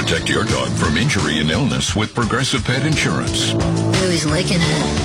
Protect your dog from injury and illness with Progressive Pet Insurance. Ooh, he's licking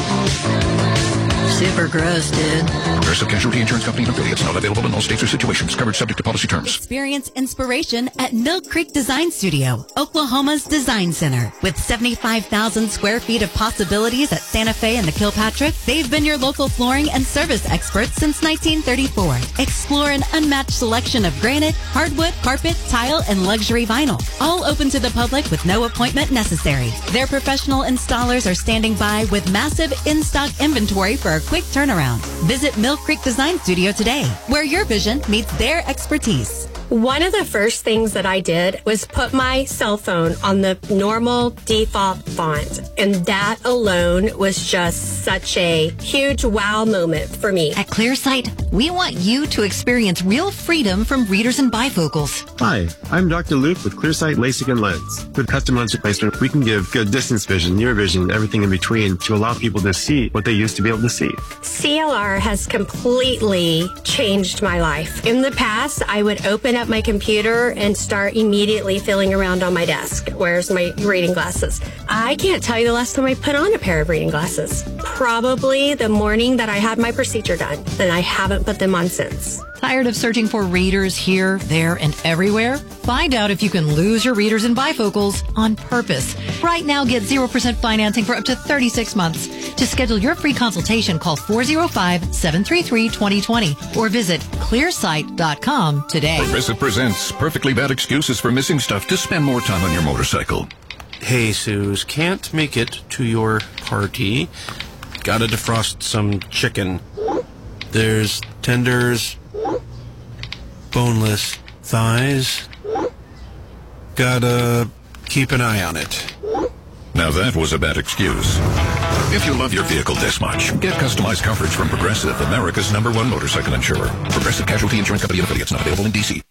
it. Super gross, dude. Progressive Casualty Insurance Company and affiliates. Not available in all states or situations. Covered subject to policy terms. Experience inspiration at Mill Creek Design Studio, Oklahoma's design center. With 75,000 square feet of possibilities at Santa Fe and the Kilpatrick, they've been your local flooring and service experts since 1934. Explore an unmatched selection of granite, hardwood, carpet, tile, and luxury vinyl. All open to the public with no appointment necessary. Their professional installers are standing by with massive in-stock inventory for a quick turnaround. Visit Mill Creek Design Studio today, where your vision meets their expertise. One of the first things that I did was put my cell phone on the normal default font, and that alone was just such a huge wow moment for me. At ClearSight, we want you to experience real freedom from readers and bifocals. Hi, I'm Dr. Luke with ClearSight LASIK and Lens. With custom lens replacement, we can give good distance vision, near vision, everything in between to allow people to see what they used to be able to see. CLR has completely changed my life. In the past, I would open up my computer and start immediately feeling around on my desk. Where's my reading glasses? I can't tell you the last time I put on a pair of reading glasses. Probably the morning that I had my procedure done. And I haven't put them on since. Tired of searching for readers here, there, and everywhere? Find out if you can lose your readers and bifocals on purpose. Right now, get 0% financing for up to 36 months. To schedule your free consultation, call 405-733-2020 or visit clearsight.com today. Progressive presents Perfectly Bad Excuses for Missing Stuff to Spend More Time on Your Motorcycle. Hey, Suze, can't make it to your party. Gotta defrost some chicken. There's tenders, boneless thighs. Gotta keep an eye on it. Now that was a bad excuse. If you love your vehicle this much, get customized coverage from Progressive, America's #1 motorcycle insurer. Progressive Casualty Insurance Company and affiliates, not available in D.C.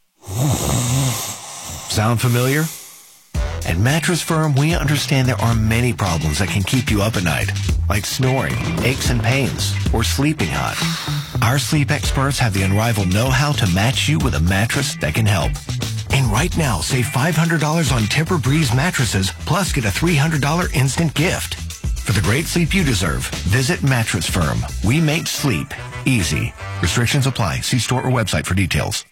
Sound familiar? At Mattress Firm, we understand there are many problems that can keep you up at night, like snoring, aches and pains, or sleeping hot. Our sleep experts have the unrivaled know-how to match you with a mattress that can help. And right now, save $500 on Tempur-Breeze mattresses, plus get a $300 instant gift. For the great sleep you deserve, visit Mattress Firm. We make sleep easy. Restrictions apply. See store or website for details.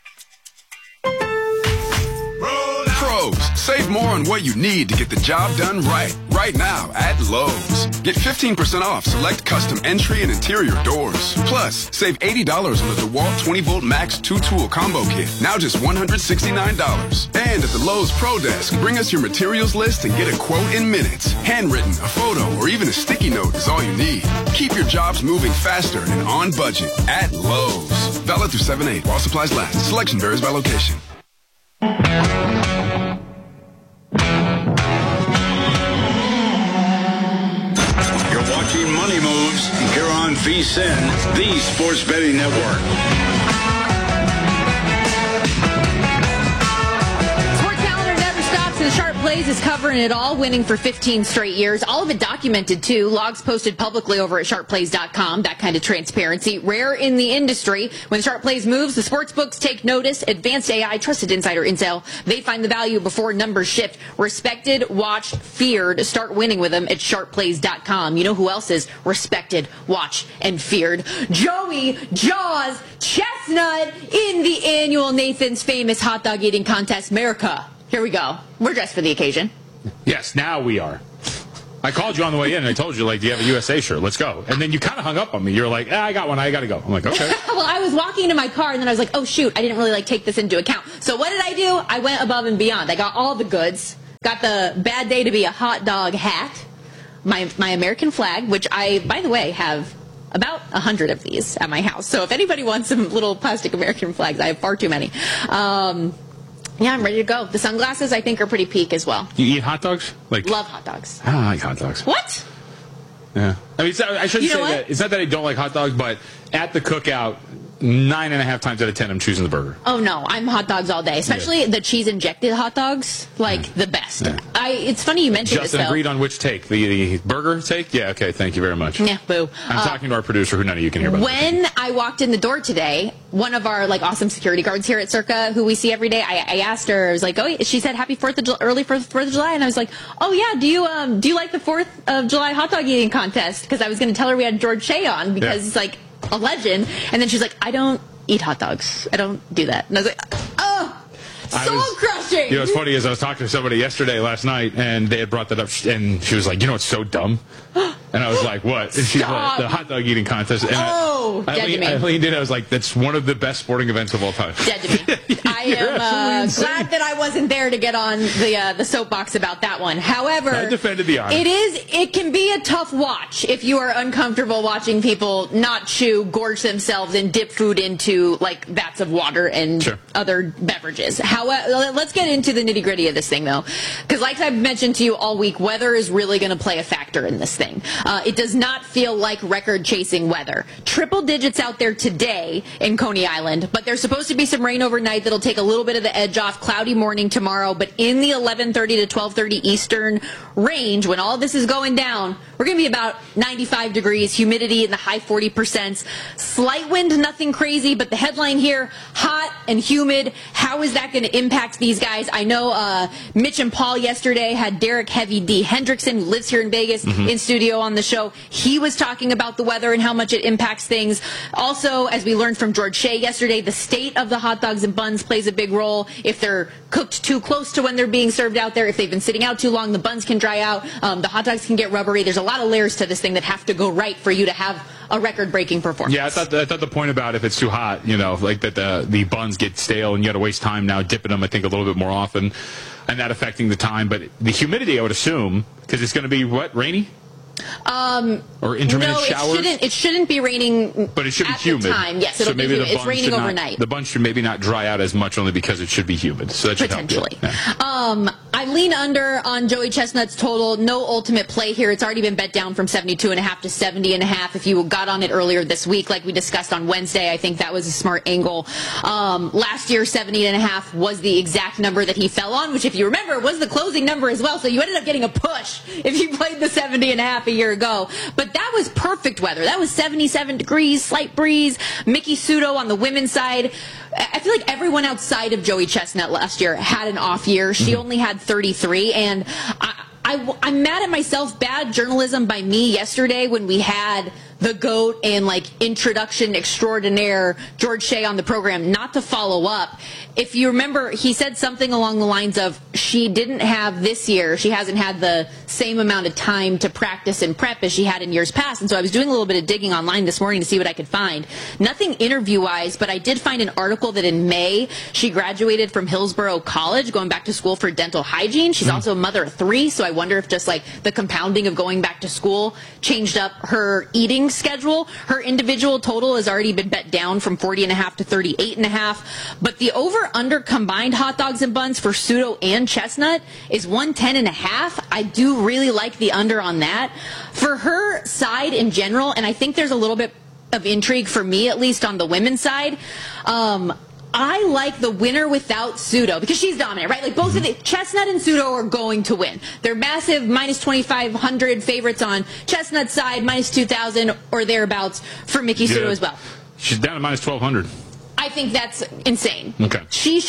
Save more on what you need to get the job done right now at Lowe's. Get 15% off select custom entry and interior doors. Plus, save $80 on the DeWalt 20-volt Max 2-tool combo kit. Now just $169. And at the Lowe's Pro Desk, bring us your materials list and get a quote in minutes. Handwritten, a photo, or even a sticky note is all you need. Keep your jobs moving faster and on budget at Lowe's. Valid through 7/8 while supplies last. Selection varies by location. Money Moves here on VSiN, the Sports Betting Network. Sports calendar never stops, and Sharp Plays is covering it all, winning for 15 straight years. All of it documented, too. Logs posted publicly over at sharpplays.com. That kind of transparency, rare in the industry. When Sharp Plays moves, the sports books take notice. Advanced AI, trusted insider intel. They find the value before numbers shift. Respected, watched, feared. Start winning with them at sharpplays.com. You know who else is respected, watched, and feared? Joey Jaws Chestnut in the annual Nathan's Famous Hot Dog Eating Contest. America. Here we go. We're dressed for the occasion. Yes, now we are. I called you on the way in and I told you, like, do you have a USA shirt? Let's go. And then you kind of hung up on me. You were like, I got one. I got to go. I'm like, okay. Well, I was walking to my car and then I was like, oh, shoot. I didn't really, take this into account. So what did I do? I went above and beyond. I got all the goods. Got the bad day to be a hot dog hat. My American flag, which I, by the way, have about 100 of these at my house. So if anybody wants some little plastic American flags, I have far too many. Yeah, I'm ready to go. The sunglasses, I think, are pretty peak as well. You eat hot dogs? Love hot dogs. I don't like hot dogs. What? Yeah. I mean, I shouldn't say that. It's not that I don't like hot dogs, but at the cookout, 9.5 times out of 10, I'm choosing the burger. Oh, no. I'm hot dogs all day, especially the cheese-injected hot dogs, the best. Yeah. It's funny you mentioned Justin this, though. agreed on which take? The burger take? Yeah, okay, thank you very much. Yeah, boo. I'm talking to our producer, who none of you can hear about. When I walked in the door today, one of our awesome security guards here at Circa, who we see every day, I asked her, I was like, she said happy early 4th of July, and I was like, oh yeah, do you like the 4th of July hot dog eating contest? Because I was going to tell her we had George Shea on, because he's like a legend, and then she's like, I don't eat hot dogs. I don't do that. And I was like, oh, soul crushing. You know, what's funny is I was talking to somebody last night, and they had brought that up, and she was like, it's so dumb. And I was like, what? And she's like, the hot dog eating contest. And I leaned in, I was like, that's one of the best sporting events of all time. Dead to me. I am glad that I wasn't there to get on the soapbox about that one. However, I defended the honor. It can be a tough watch if you are uncomfortable watching people not chew, gorge themselves, and dip food into vats of water and other beverages. However, let's get into the nitty gritty of this thing, though, because like I've mentioned to you all week, weather is really going to play a factor in this thing. It does not feel like record-chasing weather. Triple digits out there today in Coney Island, but there's supposed to be some rain overnight that'll take a little bit of the edge off. Cloudy morning tomorrow, but in the 11:30 to 12:30 Eastern range, when all this is going down, we're going to be about 95 degrees, humidity in the high 40%. Slight wind, nothing crazy, but the headline here, hot and humid. How is that going to impact these guys? I know Mitch and Paul yesterday had Derek Heavy D. Hendrickson, who lives here in Vegas, in studio on the show. He was talking about the weather and how much it impacts things. Also, as we learned from George Shea yesterday, the state of the hot dogs and buns plays a big role. If they're cooked too close to when they're being served out there, if they've been sitting out too long, the buns can dry out, the hot dogs can get rubbery. There's a lot of layers to this thing that have to go right for you to have a record-breaking performance. Yeah, I thought the point about if it's too hot, that the buns get stale and you got to waste time now dipping them, I think, a little bit more often, and that affecting the time. But the humidity, I would assume, because it's going to be, rainy? Or intermittent showers? It shouldn't be raining. But it should be humid. The time. Yes, it'll be humid. It's raining overnight. The buns should maybe not dry out as much, only because it should be humid. So that should potentially. Help you. I lean under on Joey Chestnut's total. No ultimate play here. It's already been bet down from 72.5 to 70.5. If you got on it earlier this week, like we discussed on Wednesday, I think that was a smart angle. Last year, 70.5 was the exact number that he fell on, which, if you remember, was the closing number as well. So you ended up getting a push if you played the 70.5 a year ago. But that was perfect weather. That was 77 degrees, slight breeze. Mickey Sudo on the women's side. I feel like everyone outside of Joey Chestnut last year had an off year. She only had 33, and I'm mad at myself. Bad journalism by me yesterday when we had the GOAT and introduction extraordinaire George Shea on the program not to follow up. If you remember, he said something along the lines of, she didn't have this year, she hasn't had the same amount of time to practice and prep as she had in years past. And so I was doing a little bit of digging online this morning to see what I could find. Nothing interview-wise, but I did find an article that in May, she graduated from Hillsborough College, going back to school for dental hygiene. She's also a mother of 3, so I wonder if just the compounding of going back to school changed up her eating schedule. Her individual total has already been bet down from 40.5 to 38.5. But the over-under combined hot dogs and buns for Sudo and Chestnut is 110.5. I do really like the under on that. For her side in general, and I think there's a little bit of intrigue for me, at least on the women's side, I like the winner without Sudo because she's dominant, right? Both of the Chestnut and Sudo are going to win. They're massive minus 2,500 favorites on Chestnut's side, minus 2,000 or thereabouts for Mickey Sudo as well. She's down to minus 1,200. I think that's insane. Okay. She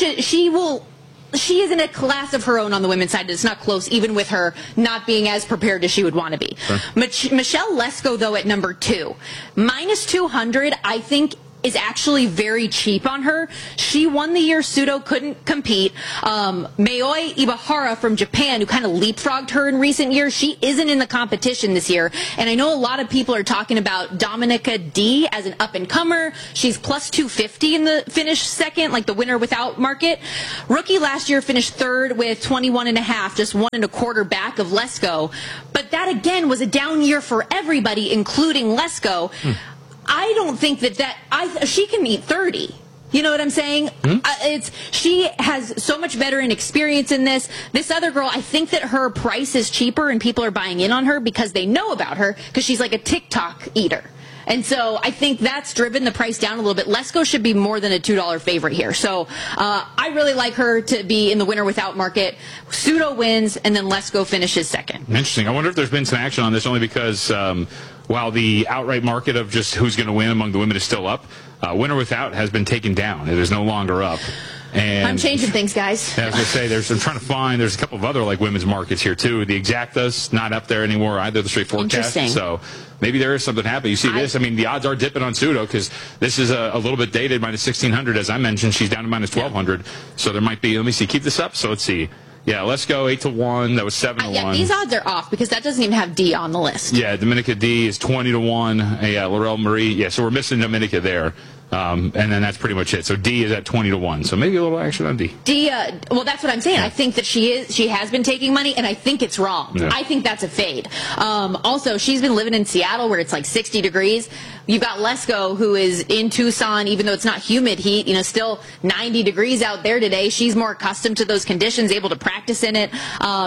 is in a class of her own on the women's side. It's not close, even with her not being as prepared as she would want to be. Sure. Michelle Lesko, though, at number 2, minus 200, I think, is actually very cheap on her. She won the year Sudo couldn't compete. Mayoi Ibahara from Japan, who kind of leapfrogged her in recent years, she isn't in the competition this year. And I know a lot of people are talking about Dominica D as an up-and-comer. She's plus 250 in the Finnish second, the winner without market. Rookie last year finished 3rd with 21.5, just 1.25 back of Lesko. But that, again, was a down year for everybody, including Lesko. I don't think she can meet 30. You know what I'm saying? She has so much veteran experience in this. This other girl, I think that her price is cheaper and people are buying in on her because they know about her because she's like a TikTok eater. And so I think that's driven the price down a little bit. Lesko should be more than a $2 favorite here. So I really like her to be in the winner without market. Pseudo wins, and then Lesko finishes second. Interesting. I wonder if there's been some action on this, only because while the outright market of just who's going to win among the women is still up, winner without has been taken down. It is no longer up. And I'm changing things, guys. As I say, I'm trying to find, there's a couple of other like women's markets here too. The Exacta's not up there anymore either, the straight forecast. So maybe there is something happening. You see this, I mean, the odds are dipping on Pseudo because this is a little bit dated, minus 1,600. As I mentioned, she's down to minus 1,200. So there might be, let me see, keep this up. So let's see. Yeah, let's go 8-1. That was 7-1. Yeah, these odds are off because that doesn't even have D on the list. Yeah, Dominica D is 20-1. Yeah, Laurel Marie. Yeah, so we're missing Dominica there. And then that's pretty much it. So D is at 20-1. So maybe a little action on D. D, well, that's what I'm saying. I think that she has been taking money, and I think it's wrong. Yeah. I think that's a fade. Also, she's been living in Seattle where it's like 60 degrees. You've got Lesko, who is in Tucson, even though it's not humid heat, still 90 degrees out there today. She's more accustomed to those conditions, able to practice in it.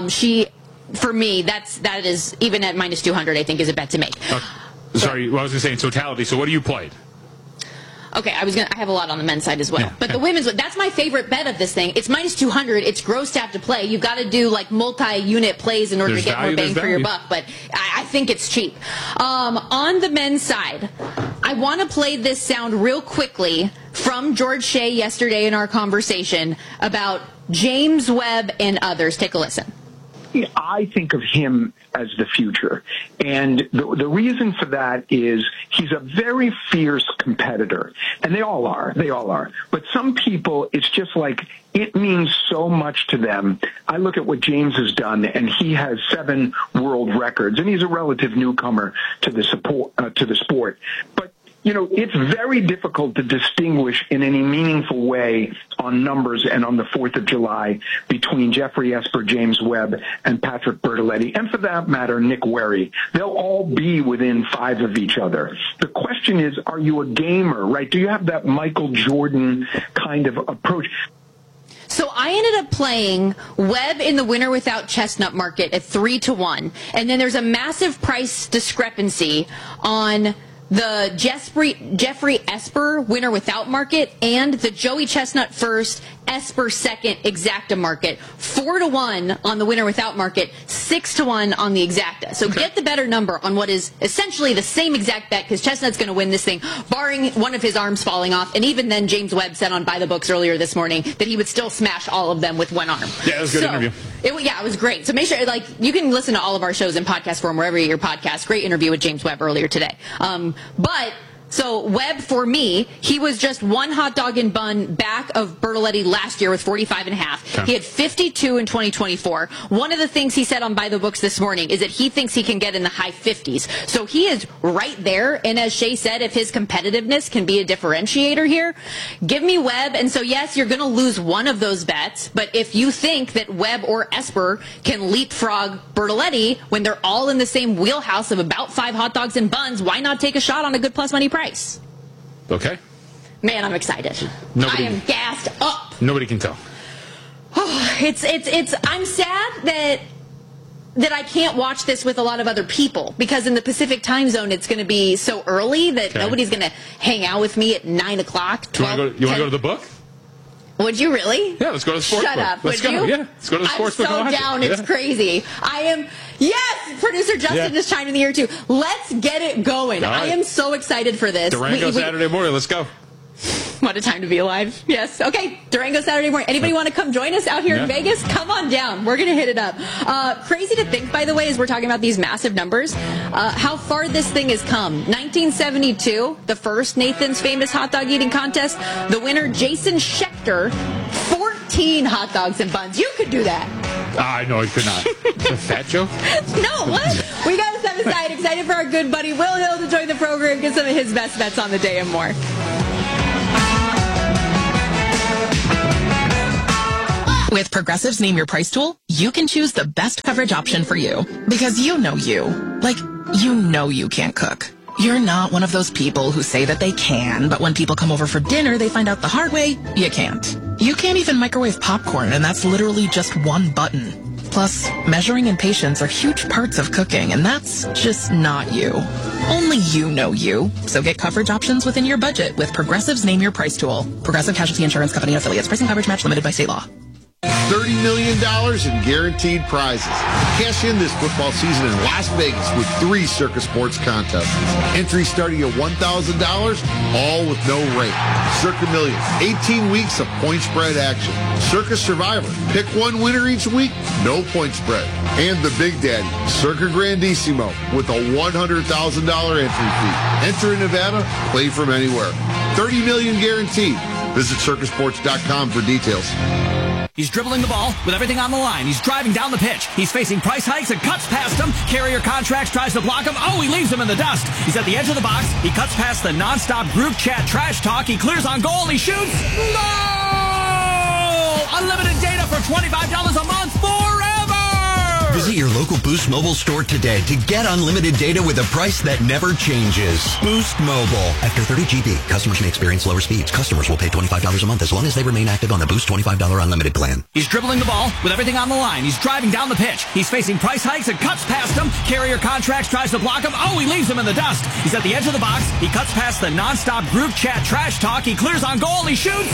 For me, that is, even at minus 200, I think is a bet to make. Sorry, well, I was going to say in totality. So what do you played? Okay, I have a lot on the men's side as well. Yeah. But the women's, that's my favorite bet of this thing. It's minus 200. It's gross to have to play. You've got to do like multi-unit plays in order to get more bang for your buck. But I think it's cheap. On the men's side, I want to play this sound real quickly from George Shea yesterday in our conversation about James Webb and others. Take a listen. I think of him as the future. And the reason for that is he's a very fierce competitor. And they all are. But some people, it's just like, it means so much to them. I look at what James has done, and he has 7 world records, and he's a relative newcomer to the sport. But it's very difficult to distinguish in any meaningful way on numbers and on the 4th of July between Jeffrey Esper, James Webb, and Patrick Bertoletti, and for that matter, Nick Werry. They'll all be within 5 of each other. The question is, are you a gamer, right? Do you have that Michael Jordan kind of approach? So I ended up playing Webb in the winner without chestnut market at 3-1. And then there's a massive price discrepancy on the Jeffrey Esper winner without market and the Joey Chestnut first, Esper second exacta market. 4-1 on the winner without market, 6-1 on the exacta. So get the better number on what is essentially the same exact bet because Chestnut's going to win this thing, barring one of his arms falling off. And even then, James Webb said on By the Books earlier this morning that he would still smash all of them with one arm. Yeah, it was a good interview. It was great. So make sure, you can listen to all of our shows in podcast form wherever you get your podcast. Great interview with James Webb earlier today. So Webb, for me, he was just one hot dog and bun back of Bertoletti last year with 45.5. Okay. He had 52 in 2024. One of the things he said on By the Books this morning is that he thinks he can get in the high 50s. So he is right there. And as Shea said, if his competitiveness can be a differentiator here, give me Webb. And so, yes, you're going to lose one of those bets. But if you think that Webb or Esper can leapfrog Bertoletti when they're all in the same wheelhouse of about 5 hot dogs and buns, why not take a shot on a good plus money price? Okay. Man, I'm excited. I am gassed up. Nobody can tell. I'm sad that I can't watch this with a lot of other people because in the Pacific time zone it's going to be so early that nobody's going to hang out with me at 9 o'clock. 12, you want to go to the book? Would you really? Yeah, let's go to the sports book. Shut up. Let's go. You? Yeah, let's go to the sports book. I'm so down. It's crazy. Yes, producer Justin just chimed in the ear too. Let's get it going. Right. I am so excited for this. Durango Saturday morning. Let's go. What a time to be alive. Yes. Okay. Durango Saturday morning. Anybody want to come join us out here in Vegas? Come on down. We're going to hit it up. Crazy to think, by the way, as we're talking about these massive numbers, how far this thing has come. 1972, the first Nathan's Famous Hot Dog Eating Contest. The winner, Jason Schechter, 14 hot dogs and buns. You could do that. No, I could not. A fat joke? No, what? We got to set aside. Excited for our good buddy Will Hill to join the program, get some of his best bets on the day and more. With Progressive's Name Your Price tool, you can choose the best coverage option for you. Because you know you. Like, you know you can't cook. You're not one of those people who say that they can, but when people come over for dinner, they find out the hard way, you can't. You can't even microwave popcorn, and that's literally just one button. Plus, measuring and patience are huge parts of cooking, and that's just not you. Only you know you. So get coverage options within your budget with Progressive's Name Your Price tool. Progressive Casualty Insurance Company and affiliates. Price and coverage match limited by state law. $30 million in guaranteed prizes. Cash in this football season in Las Vegas with 3 Circus Sports contests. Entries starting at $1,000, all with no rate. Circa Millions, 18 weeks of point spread action. Circus Survivor, pick one winner each week, no point spread. And the Big Daddy, Circa Grandissimo, with a $100,000 entry fee. Enter in Nevada, play from anywhere. $30 million guaranteed. Visit circusports.com for details. He's dribbling the ball with everything on the line. He's driving down the pitch. He's facing price hikes and cuts past him. Carrier Contracts tries to block him. Oh, he leaves him in the dust. He's at the edge of the box. He cuts past the nonstop group chat trash talk. He clears on goal. He shoots. Goal! Unlimited data for $25 a month forever! Visit your local Boost Mobile store today to get unlimited data with a price that never changes. Boost Mobile. After 30 GB, customers may experience lower speeds. Customers will pay $25 a month as long as they remain active on the Boost $25 unlimited plan. He's dribbling the ball with everything on the line. He's driving down the pitch. He's facing price hikes and cuts past him. Carrier Contracts tries to block him. Oh, he leaves him in the dust. He's at the edge of the box. He cuts past the nonstop group chat trash talk. He clears on goal. He shoots.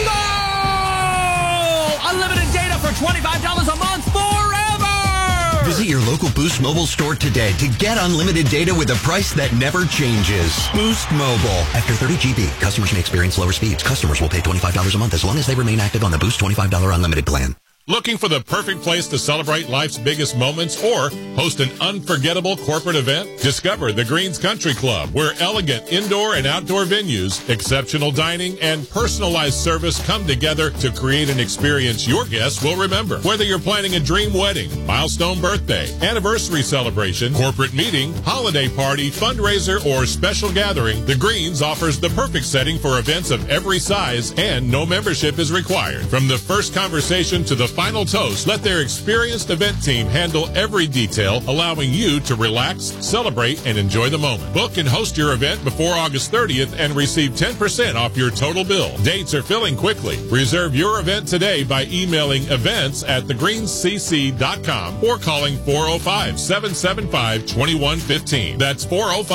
Goal! Unlimited data for $25 a month forever! Visit your local Boost Mobile store today to get unlimited data with a price that never changes. Boost Mobile. After 30 GB, customers may experience lower speeds. Customers will pay $25 a month as long as they remain active on the Boost $25 unlimited plan. Looking for the perfect place to celebrate life's biggest moments or host an unforgettable corporate event? Discover the Greens Country Club, where elegant indoor and outdoor venues, exceptional dining, and personalized service come together to create an experience your guests will remember. Whether you're planning a dream wedding, milestone birthday, anniversary celebration, corporate meeting, holiday party, fundraiser, or special gathering, the Greens offers the perfect setting for events of every size, and no membership is required. From the first conversation to the final toast, let their experienced event team handle every detail, allowing you to relax, celebrate, and enjoy the moment. Book and host your event before August 30th and receive 10% off your total bill. Dates are filling quickly. Reserve your event today by emailing events@thegreenscc.com or calling 405-775-2115. That's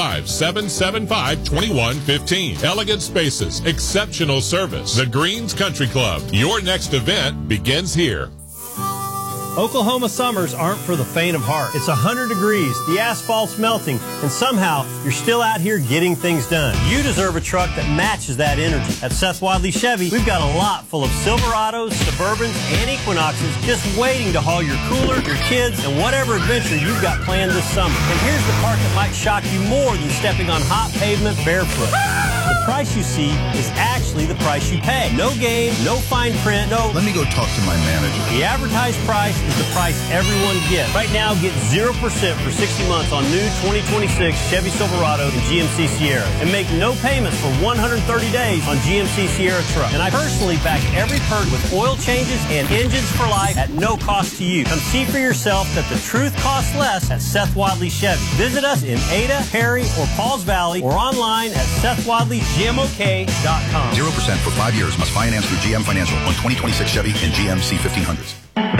405-775-2115. Elegant spaces, exceptional service. The Greens Country Club. Your next event begins here. Oklahoma summers aren't for the faint of heart. It's 100 degrees, the asphalt's melting, and somehow you're still out here getting things done. You deserve a truck that matches that energy. At Seth Wadley Chevy, we've got a lot full of Silverados, Suburbans, and Equinoxes just waiting to haul your cooler, your kids, and whatever adventure you've got planned this summer. And here's the part that might shock you more than stepping on hot pavement barefoot. The price you see is actually the price you pay. No game, no fine print, no... Let me go talk to my manager. The advertised price is the price everyone gets. Right now, get 0% for 60 months on new 2026 Chevy Silverado and GMC Sierra. And make no payments for 130 days on GMC Sierra truck. And I personally back every perk with oil changes and engines for life at no cost to you. Come see for yourself that the truth costs less at Seth Wadley Chevy. Visit us in Ada, Perry, or Pauls Valley or online at SethWadleyGMOK.com. 0% for 5 years. Must finance through GM Financial on 2026 Chevy and GMC 1500s.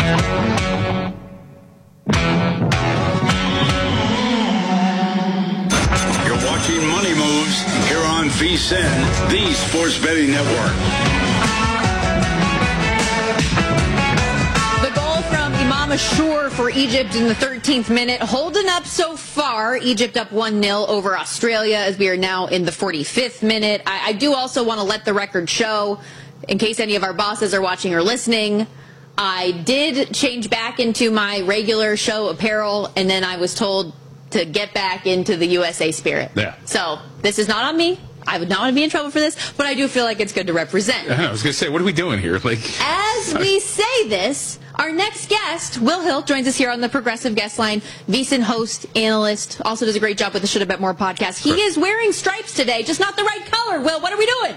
You're watching Money Moves here on VSiN, the Sports Betting Network. The goal from Imam Ashur for Egypt in the 13th minute, holding up so far. Egypt up 1-0 over Australia as we are now in the 45th minute. I do also want to let the record show, in case any of our bosses are watching or listening, I did change back into my regular show apparel, and then I was told to get back into the USA spirit. Yeah. So this is not on me. I would not want to be in trouble for this, but I do feel like it's good to represent. I was going to say, what are we doing here? As we say this, our next guest, Will Hilt, joins us here on the Progressive Guest Line. VSiN host, analyst, also does a great job with the Should Have Bet More podcast. He is wearing stripes today, just not the right color. Will, what are we doing?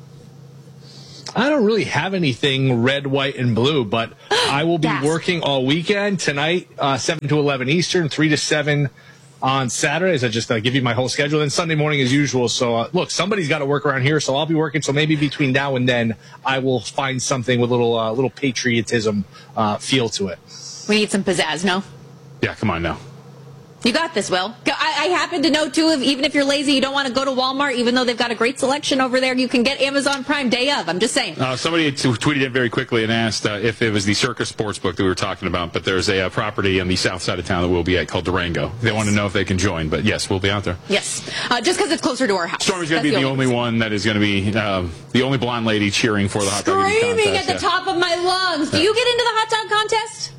I don't really have anything red, white, and blue, but I will be working all weekend. Tonight, 7 to 11 Eastern, 3 to 7 on Saturdays. I just give you my whole schedule. And Sunday morning as usual. So, look, somebody's got to work around here, so I'll be working. So maybe between now and then, I will find something with a little patriotism feel to it. We need some pizzazz, no? Yeah, come on now. You got this, Will. I happen to know, too, even if you're lazy, you don't want to go to Walmart, even though they've got a great selection over there, you can get Amazon Prime day of. I'm just saying. Somebody tweeted in very quickly and asked if it was the Circus Sportsbook that we were talking about, but there's a property on the south side of town that we'll be at called Durango. They want to know if they can join, but yes, we'll be out there. Yes, just because it's closer to our house. Stormy's going to be the only one that is going to be the only blonde lady cheering for the hot dog eating contest. Screaming at the top of my lungs. Do you get into the hot dog contest?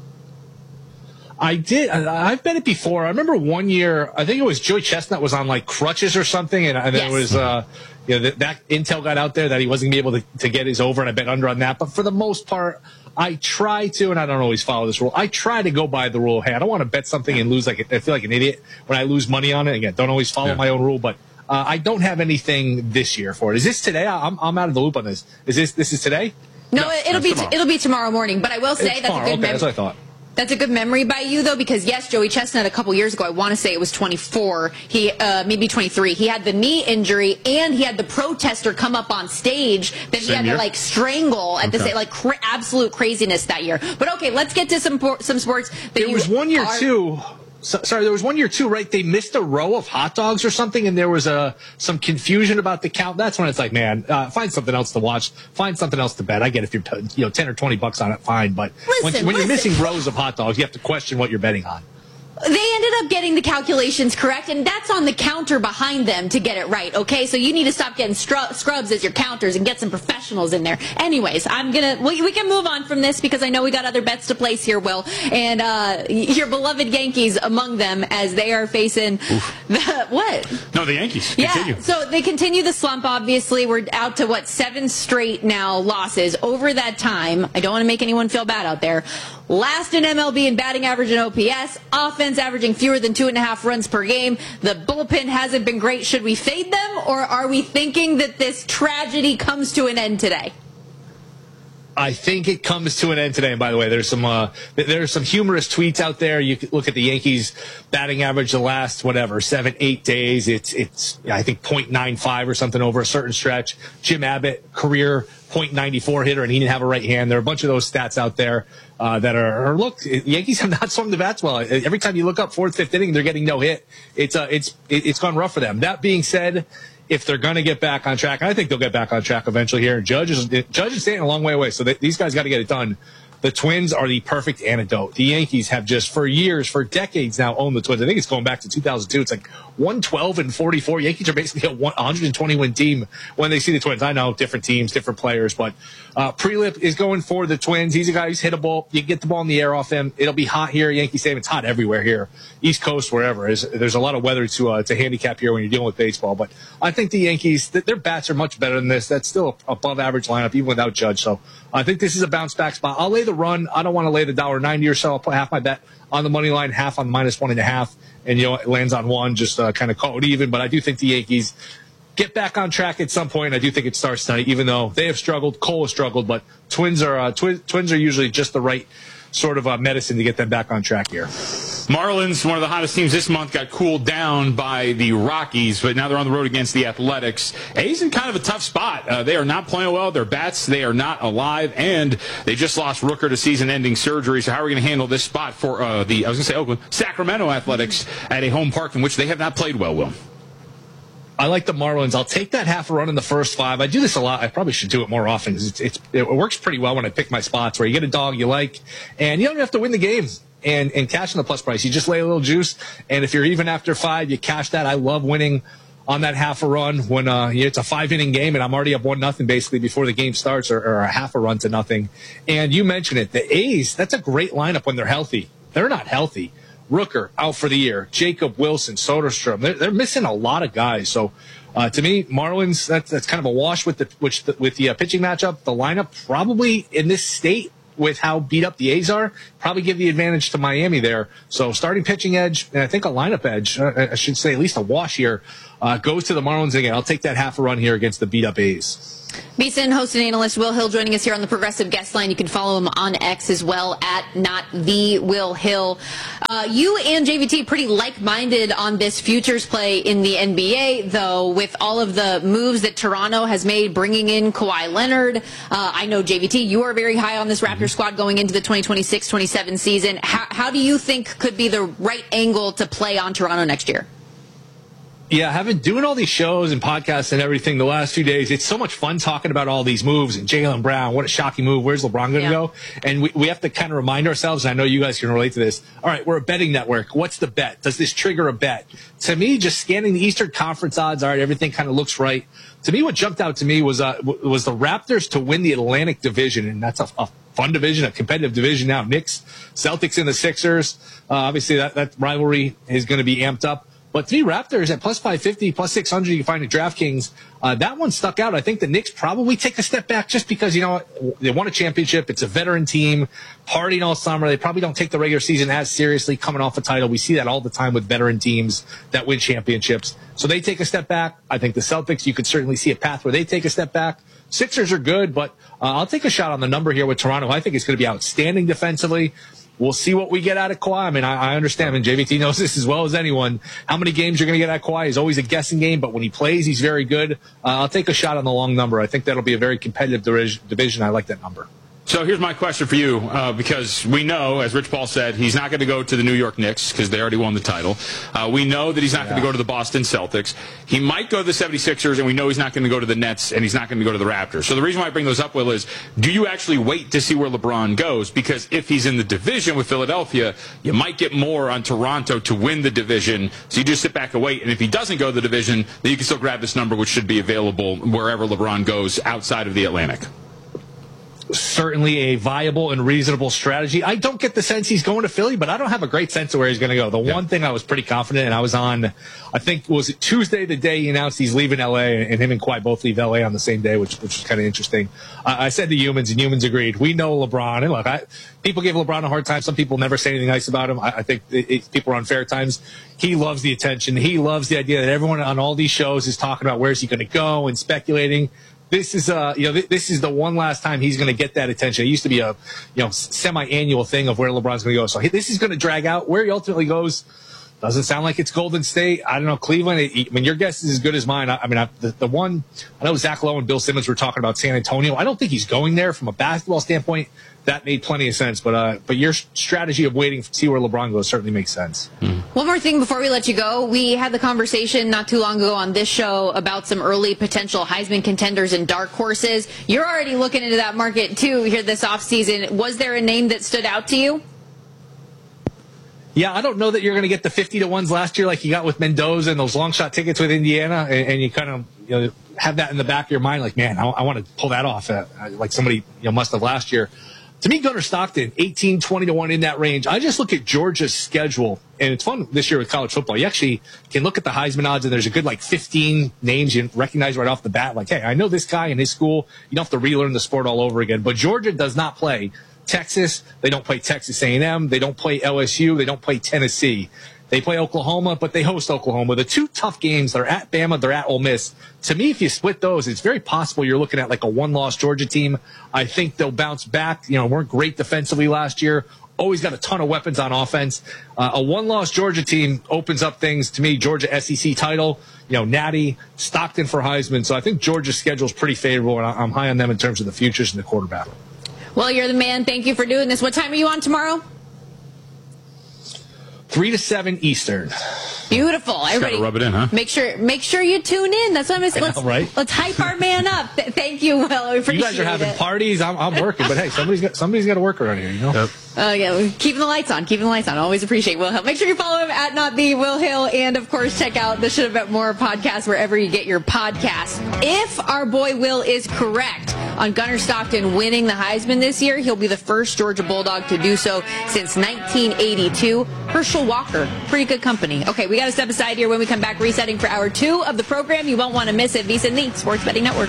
I did. I've been it before. I remember one year, I think it was Joey Chestnut was on like crutches or something, and then it was, that intel got out there that he wasn't going to be able to get his over, and I bet under on that. But for the most part, I try to, and I don't always follow this rule, I try to go by the rule. Hey, I don't want to bet something and lose I feel like an idiot when I lose money on it. Again, don't always follow my own rule, but I don't have anything this year for it. Is this today? I'm out of the loop on this. This is today? No, it'll be tomorrow morning. But I will say that's a good memory. That's what I thought. That's a good memory by you, though, because, yes, Joey Chestnut a couple years ago, I want to say it was 24, maybe 23, he had the knee injury, and he had the protester come up on stage that he had to, like, strangle at the same, like, absolute craziness that year. But, okay, let's get to some sports. There was one year, too. There was 1 year too, right? They missed a row of hot dogs or something, and there was some confusion about the count. That's when it's like, man, find something else to watch, find something else to bet. I get if you're $10 or $20 on it, fine. But when you're missing rows of hot dogs, you have to question what you're betting on. They ended up getting the calculations correct, and that's on the counter behind them to get it right, okay? So you need to stop getting scrubs as your counters and get some professionals in there. Anyways, we can move on from this because I know we got other bets to place here, Will. And your beloved Yankees among them as they are facing what? No, the Yankees. Continue. Yeah, so they continue the slump, obviously. We're out to, 7 straight now losses over that time. I don't want to make anyone feel bad out there. Last in MLB in batting average and OPS. Offense averaging fewer than 2.5 runs per game. The bullpen hasn't been great. Should we fade them, or are we thinking that this tragedy comes to an end today? I think it comes to an end today. And by the way, there's some humorous tweets out there. You can look at the Yankees batting average the last 7-8 days. It's I think 0.95 or something over a certain stretch. Jim Abbott, career .94 hitter, and he didn't have a right hand. There are a bunch of those stats out there that are look. The Yankees have not swung the bats well. Every time you look up 4th, 5th inning, they're getting no hit. It's gone rough for them. That being said, if they're going to get back on track, and I think they'll get back on track eventually here. Judge is staying a long way away, so these guys got to get it done. The Twins are the perfect antidote. The Yankees have just for decades now owned the Twins. I think it's going back to 2002. It's like 112-44. Yankees are basically a 120 win team when they see the Twins. I know different teams, different players, but Prelip is going for the Twins. He's a guy who's hittable. You get the ball in the air off him. It'll be hot here. Yankee Stadium. It's hot everywhere here, East Coast, wherever. There's a lot of weather to handicap here when you're dealing with baseball. But I think the Yankees, their bats are much better than this. That's still above average lineup, even without Judge. So I think this is a bounce back spot. I'll lay the run. I don't want to lay the $1.90 or so. I'll put half my bet on the money line, half on -1.5, and it lands on one, just kind of call it even. But I do think the Yankees get back on track at some point. I do think it starts tonight, even though they have struggled. Cole has struggled, but Twins are usually just the right sort of medicine to get them back on track here. Marlins, one of the hottest teams this month, got cooled down by the Rockies, but now they're on the road against the Athletics. A's in kind of a tough spot. They are not playing well. Their bats, they are not alive, and they just lost Rooker to season-ending surgery. So how are we going to handle this spot for Oakland, Sacramento Athletics at a home park in which they have not played well, Will? I like the Marlins. I'll take that half a run in the first 5. I do this a lot. I probably should do it more often because it works pretty well when I pick my spots where you get a dog you like, and you don't have to win the game and cash in the plus price. You just lay a little juice, and if you're even after 5, you cash that. I love winning on that half a run when it's a 5-inning game and I'm already up 1-0 basically before the game starts, or a half a run to nothing. And you mentioned it, the A's, that's a great lineup when they're healthy. They're not healthy. Rooker out for the year. Jacob Wilson, Soderstrom. They're missing a lot of guys. So to me, Marlins, that's kind of a wash with the pitching matchup. The lineup probably in this state with how beat up the A's are, probably give the advantage to Miami there. So starting pitching edge, and I think a lineup edge, I should say at least a wash here, goes to the Marlins again. I'll take that half a run here against the beat up A's. VSiN host and analyst Will Hill joining us here on the Progressive Guest Line. You can follow him on X as well at @TheWillHill. You and JVT pretty like-minded on this futures play in the NBA, though, with all of the moves that Toronto has made, bringing in Kawhi Leonard. I know, JVT, you are very high on this Raptors squad going into the 2026-27 season. How do you think could be the right angle to play on Toronto next year? Yeah, I've been doing all these shows and podcasts and everything the last few days. It's so much fun talking about all these moves and Jaylen Brown. What a shocking move. Where's LeBron going to go? And we have to kind of remind ourselves, and I know you guys can relate to this. All right, we're a betting network. What's the bet? Does this trigger a bet? To me, just scanning the Eastern Conference odds, all right, everything kind of looks right. To me, what jumped out to me was the Raptors to win the Atlantic Division, and that's a fun division, a competitive division now. Knicks, Celtics, and the Sixers. Obviously, that rivalry is going to be amped up. But to me, Raptors at plus 550, plus 600, you can find at DraftKings. That one stuck out. I think the Knicks probably take a step back just because, you know, they won a championship. It's a veteran team, partying all summer. They probably don't take the regular season as seriously coming off a title. We see that all the time with veteran teams that win championships. So they take a step back. I think the Celtics, you could certainly see a path where they take a step back. Sixers are good, but I'll take a shot on the number here with Toronto. I think it's going to be outstanding defensively. We'll see what we get out of Kawhi. I mean, I understand, and JVT knows this as well as anyone. How many games you're going to get out of Kawhi is always a guessing game, but when he plays, he's very good. I'll take a shot on the long number. I think that'll be a very competitive division. I like that number. So here's my question for you, because we know, as Rich Paul said, he's not going to go to the New York Knicks because they already won the title. We know that he's not going to go to the Boston Celtics. He might go to the 76ers, and we know he's not going to go to the Nets, and he's not going to go to the Raptors. So the reason why I bring those up, Will, is do you actually wait to see where LeBron goes? Because if he's in the division with Philadelphia, you might get more on Toronto to win the division. So you just sit back and wait. And if he doesn't go to the division, then you can still grab this number, which should be available wherever LeBron goes outside of the Atlantic. Certainly a viable and reasonable strategy. I don't get the sense he's going to Philly, but I don't have a great sense of where he's going to go. The one thing I was pretty confident, and I was on, I think, was it Tuesday, the day he announced he's leaving L.A., and him and Kawhi both leave L.A. on the same day, which was kind of interesting. I said to humans, and humans agreed. We know LeBron, and look, people give LeBron a hard time. Some people never say anything nice about him. I think people are on fair times. He loves the attention. He loves the idea that everyone on all these shows is talking about where's he going to go and speculating. This is this is the one last time he's going to get that attention. It used to be a semi-annual thing of where LeBron's going to go. So this is going to drag out. Where he ultimately goes doesn't sound like it's Golden State. I don't know, Cleveland. I mean, your guess is as good as mine. I know Zach Lowe and Bill Simmons were talking about San Antonio. I don't think he's going there from a basketball standpoint. That made plenty of sense, but your strategy of waiting to see where LeBron goes certainly makes sense. One more thing before we let you go. We had the conversation not too long ago on this show about some early potential Heisman contenders and dark horses. You're already looking into that market, too, here this offseason. Was there a name that stood out to you? Yeah, I don't know that you're going to get the 50-1s last year like you got with Mendoza and those long shot tickets with Indiana, and you kind of have that in the back of your mind, like, man, I want to pull that off, like somebody must have last year. To me, Gunnar Stockton, 18, 20-1 in that range. I just look at Georgia's schedule, and it's fun this year with college football. You actually can look at the Heisman odds, and there's a good 15 names you recognize right off the bat. Like, hey, I know this guy in his school. You don't have to relearn the sport all over again. But Georgia does not play Texas. They don't play Texas A&M. They don't play LSU. They don't play Tennessee. They play Oklahoma, but they host Oklahoma. The two tough games, they're at Bama, they're at Ole Miss. To me, if you split those, it's very possible you're looking at like a one-loss Georgia team. I think they'll bounce back. Weren't great defensively last year. Always got a ton of weapons on offense. A one-loss Georgia team opens up things. To me, Georgia SEC title, Natty, Stockton for Heisman. So I think Georgia's schedule is pretty favorable, and I'm high on them in terms of the futures and the quarterback. Well, you're the man. Thank you for doing this. What time are you on tomorrow? 3 to 7 Eastern. Beautiful. Everybody, rub it in, huh? Make sure you tune in. That's what I'm saying. Let's hype our man up. Thank you, Will. I appreciate it. You guys are having parties. I'm working, but hey, somebody's got to work around here. Yep. Yeah, keeping the lights on. Always appreciate Will Hill. Make sure you follow him at Not The Will Hill, and of course check out the Should Have Bet More podcast wherever you get your podcasts. If our boy Will is correct on Gunnar Stockton winning the Heisman this year, he'll be the first Georgia Bulldog to do so since 1982. Herschel Walker, pretty good company. Okay, we got to step aside here. When we come back, resetting for hour 2 of the program. You won't want to miss it. VSiN, the Sports Betting Network.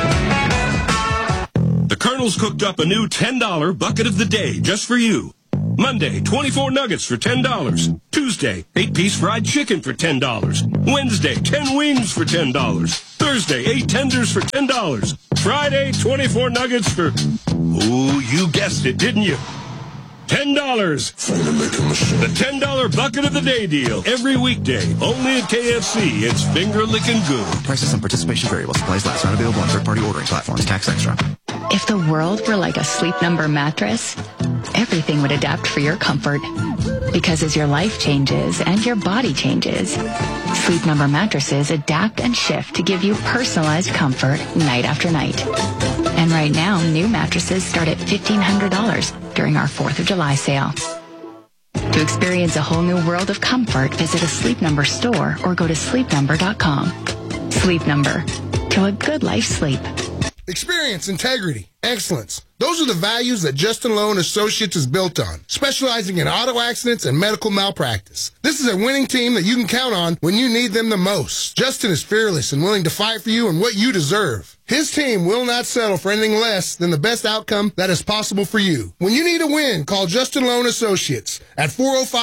The Colonel's cooked up a new $10 bucket of the day just for you. Monday, 24 nuggets for $10. Tuesday, 8-piece fried chicken for $10. Wednesday, 10 wings for $10. Thursday, 8 tenders for $10. Friday, 24 nuggets for, ooh, you guessed it, didn't you? $10. The $10 bucket of the day deal. Every weekday. Only at KFC. It's finger licking good. Prices and participation variable. Supplies last. Not available on third-party ordering platforms. Tax extra. If the world were like a Sleep Number mattress, everything would adapt for your comfort. Because as your life changes and your body changes, Sleep Number mattresses adapt and shift to give you personalized comfort night after night. And right now, new mattresses start at $1,500 during our 4th of July sale. To experience a whole new world of comfort, visit a Sleep Number store or go to sleepnumber.com. Sleep Number. To a good life sleep. Experience, integrity, excellence. Those are the values that Justin Lowe & Associates is built on, specializing in auto accidents and medical malpractice. This is a winning team that you can count on when you need them the most. Justin is fearless and willing to fight for you and what you deserve. His team will not settle for anything less than the best outcome that is possible for you. When you need a win, call Justin Lowe & Associates at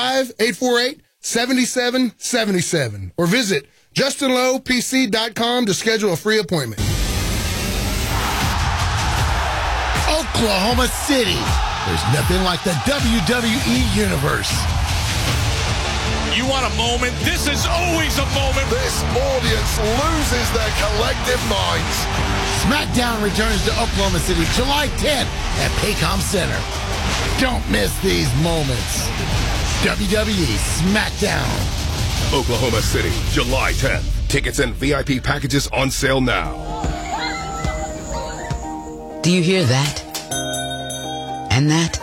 405-848-7777 or visit justinlowepc.com to schedule a free appointment. Oklahoma City. There's nothing like the WWE Universe. You want a moment? This is always a moment. This audience loses their collective minds. SmackDown returns to Oklahoma City July 10th at Paycom Center. Don't miss these moments. WWE SmackDown. Oklahoma City, July 10th. Tickets and VIP packages on sale now. Do you hear that? And that?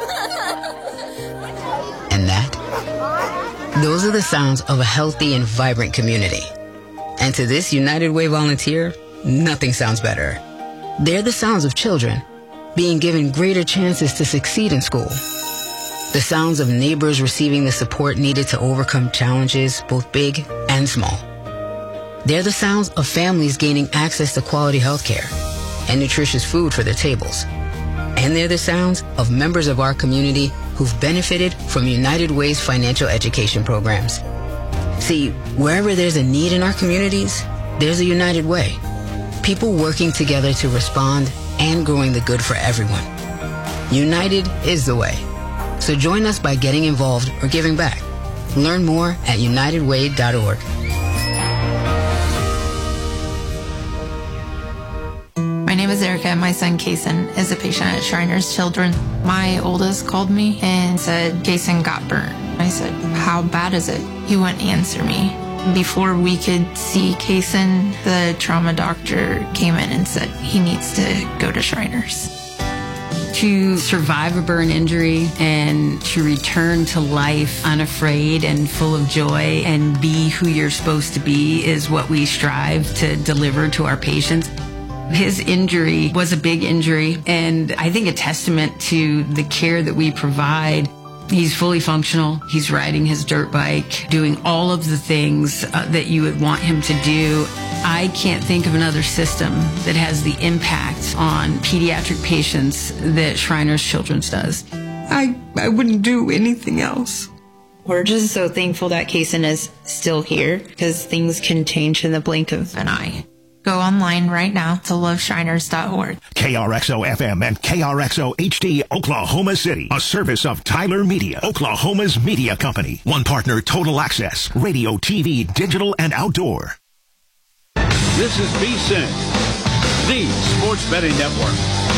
And that? Those are the sounds of a healthy and vibrant community. And to this United Way volunteer, nothing sounds better. They're the sounds of children being given greater chances to succeed in school. The sounds of neighbors receiving the support needed to overcome challenges, both big and small. They're the sounds of families gaining access to quality health care and nutritious food for their tables. And they're the sounds of members of our community who've benefited from United Way's financial education programs. See, wherever there's a need in our communities, there's a United Way. People working together to respond and growing the good for everyone. United is the way. So join us by getting involved or giving back. Learn more at unitedway.org. My name is Erica, and my son, Kason, is a patient at Shriners Children. My oldest called me and said, Kason got burnt. I said, how bad is it? He wouldn't answer me. Before we could see Kason, the trauma doctor came in and said he needs to go to Shriners. To survive a burn injury and to return to life unafraid and full of joy and be who you're supposed to be is what we strive to deliver to our patients. His injury was a big injury, and I think a testament to the care that we provide. He's fully functional. He's riding his dirt bike, doing all of the things that you would want him to do. I can't think of another system that has the impact on pediatric patients that Shriners Children's does. I wouldn't do anything else. We're just so thankful that Kason is still here, because things can change in the blink of an eye. Go online right now to loveshriners.org. KRXO-FM and KRXO-HD, Oklahoma City. A service of Tyler Media, Oklahoma's media company. One partner, Total Access, radio, TV, digital, and outdoor. This is VSiN, the Sports Betting Network.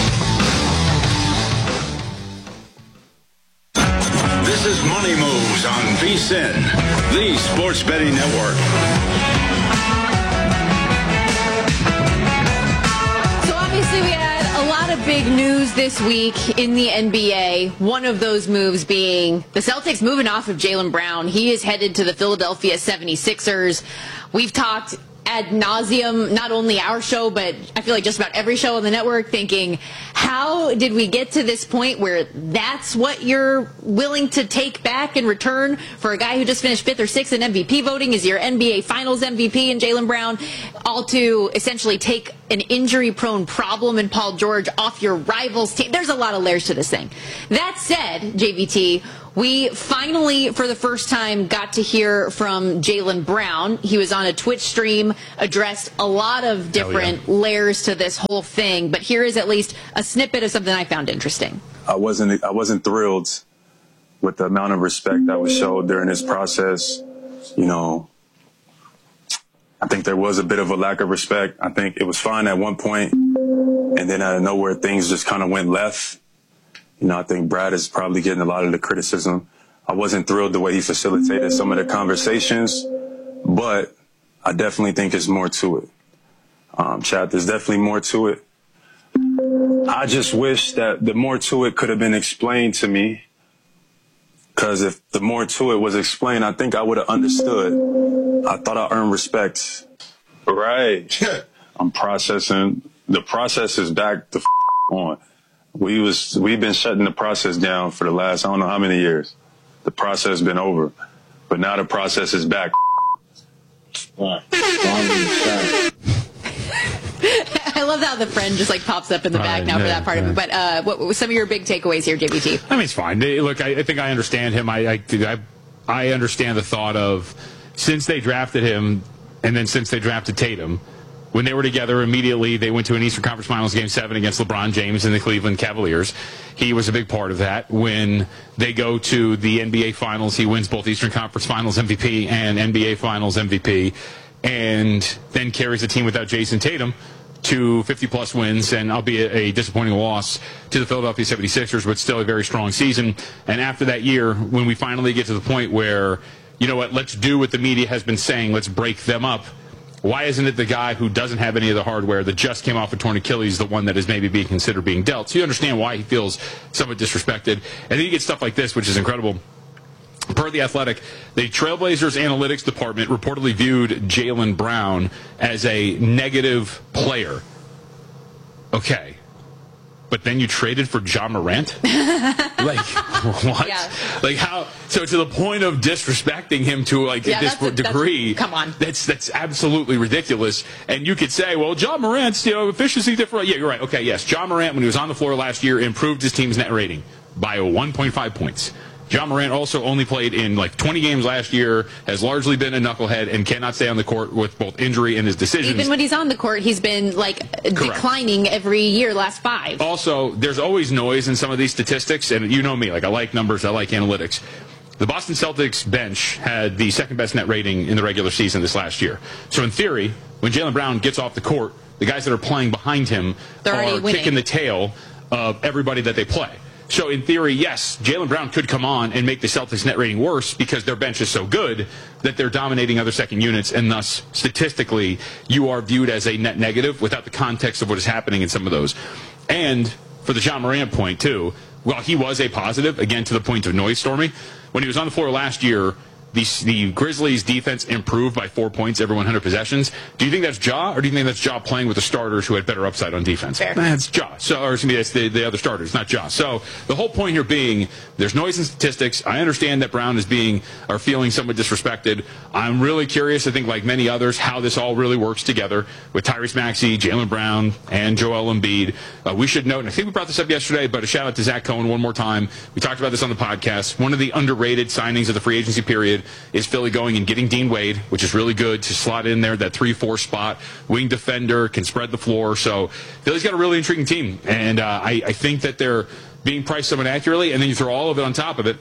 This is Money Moves on VSiN, the Sports Betting Network. Obviously, we had a lot of big news this week in the NBA. One of those moves being the Celtics moving off of Jaylen Brown. He is headed to the Philadelphia 76ers. We've talked ad nauseum, not only our show, but I feel like just about every show on the network, thinking, how did we get to this point where that's what you're willing to take back in return for a guy who just finished 5th or 6th in MVP voting, is your NBA Finals MVP in Jaylen Brown, all to essentially take an injury-prone problem in Paul George off your rival's team? There's a lot of layers to this thing. That said, JVT, We finally, for the first time, got to hear from Jaylen Brown. He was on a Twitch stream, addressed a lot of different layers to this whole thing. But here is at least a snippet of something I found interesting. I wasn't thrilled with the amount of respect that was showed during this process. You know, I think there was a bit of a lack of respect. I think it was fine at one point, and then out of nowhere, things just kind of went left. You know, I think Brad is probably getting a lot of the criticism. I wasn't thrilled the way he facilitated some of the conversations, but I definitely think there's more to it. Chad, there's definitely more to it. I just wish that the more to it could have been explained to me, because if the more to it was explained, I think I would have understood. I thought I earned respect. Right. I'm processing. The process is back to on. We've been shutting the process down for the last, I don't know how many years. The process has been over, but now the process is back. I love how the friend just pops up in the back now for that part of it. But what were some of your big takeaways here, JBT? I mean, it's fine. Look, I think I understand him. I understand the thought of, since they drafted him and then since they drafted Tatum, when they were together immediately, they went to an Eastern Conference Finals Game 7 against LeBron James and the Cleveland Cavaliers. He was a big part of that. When they go to the NBA Finals, he wins both Eastern Conference Finals MVP and NBA Finals MVP, and then carries a team without Jason Tatum to 50-plus wins, and albeit a disappointing loss to the Philadelphia 76ers, but still a very strong season. And after that year, when we finally get to the point where, you know what, let's do what the media has been saying, let's break them up, why isn't it the guy who doesn't have any of the hardware, that just came off a torn Achilles, the one that is maybe being considered being dealt? So you understand why he feels somewhat disrespected. And then you get stuff like this, which is incredible. Per The Athletic, the Trailblazers analytics department reportedly viewed Jaylen Brown as a negative player. Okay. But then you traded for Ja Morant? Like, what? Yeah. Like, how? So to the point of disrespecting him to, this degree. Come on. That's absolutely ridiculous. And you could say, well, Ja Morant's, efficiency different. Yeah, you're right. Okay, yes. Ja Morant, when he was on the floor last year, improved his team's net rating by 1.5 points. Ja Morant also only played in 20 games last year, has largely been a knucklehead, and cannot stay on the court with both injury and his decisions. Even when he's on the court, he's been declining every year, last 5. Also, there's always noise in some of these statistics, and you know me, I like numbers, I like analytics. The Boston Celtics bench had the second best net rating in the regular season this last year. So in theory, when Jaylen Brown gets off the court, the guys that are playing behind him are kicking the tail of everybody that they play. So in theory, yes, Jaylen Brown could come on and make the Celtics net rating worse because their bench is so good that they're dominating other second units, and thus, statistically, you are viewed as a net negative without the context of what is happening in some of those. And for the Ja Morant point, too, while he was a positive, again, to the point of noise, Stormy, when he was on the floor last year, the Grizzlies' defense improved by 4 points every 100 possessions. Do you think that's Ja, or do you think that's Ja playing with the starters who had better upside on defense? Fair. That's Ja. So, or excuse me, that's the other starters, not Ja. So the whole point here being, there's noise in statistics. I understand that Brown is feeling somewhat disrespected. I'm really curious, I think like many others, how this all really works together with Tyrese Maxey, Jaylen Brown, and Joel Embiid. We should note, and I think we brought this up yesterday, but a shout out to Zach Cohen one more time. We talked about this on the podcast. One of the underrated signings of the free agency period is Philly going and getting Dean Wade, which is really good to slot in there, that 3-4 spot. Wing defender, can spread the floor. So Philly's got a really intriguing team. And I think that they're being priced somewhat accurately. And then you throw all of it on top of it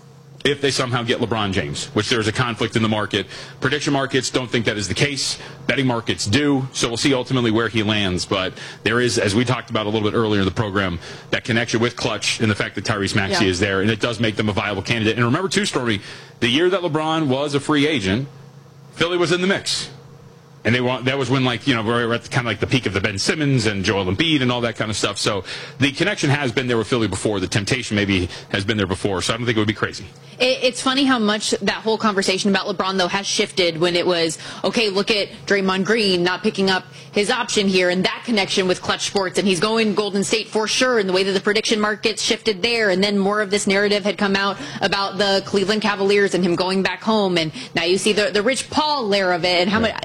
if they somehow get LeBron James, which there's a conflict in the market. Prediction markets don't think that is the case. Betting markets do. So we'll see ultimately where he lands. But there is, as we talked about a little bit earlier in the program, that connection with Clutch and the fact that Tyrese Maxey is there. And it does make them a viable candidate. And remember, too, Stormy, the year that LeBron was a free agent, Philly was in the mix. And that was when, we're at kind of the peak of the Ben Simmons and Joel Embiid and all that kind of stuff. So the connection has been there with Philly before. The temptation maybe has been there before. So I don't think it would be crazy. It's funny how much that whole conversation about LeBron, though, has shifted when it was, okay, look at Draymond Green not picking up his option here, and that connection with Clutch Sports, and he's going Golden State for sure, and the way that the prediction markets shifted there, and then more of this narrative had come out about the Cleveland Cavaliers and him going back home, and now you see the Rich Paul layer of it, and how much it's crazy.